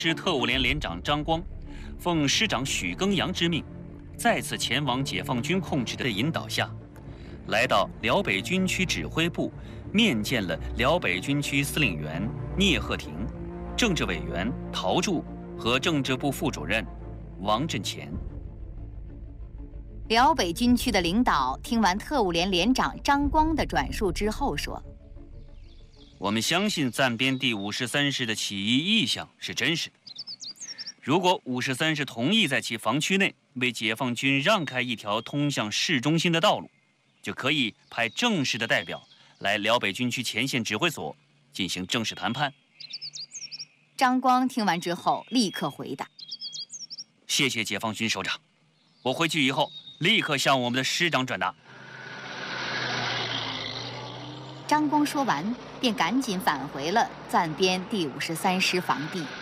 师特务连连长张光，奉师长许耕阳之命，再次前往解放军控制的引导下，来到辽北军区指挥部，面见了辽北军区司令员聂鹤亭、政治委员陶铸和政治部副主任王振前。 辽北军区的领导听完特务连连长张光的转述之后说：“ 我们相信暂编第53师的起义意向是真实的。如果53师同意在其防区内为解放军让开一条通向市中心的道路，就可以派正式的代表来辽北军区前线指挥所进行正式谈判。” 张光听完之后立刻回答：“ 谢谢解放军首长，我回去以后立刻向我们的师长转达。” 张光说完，便赶紧返回了暂编第53师防地。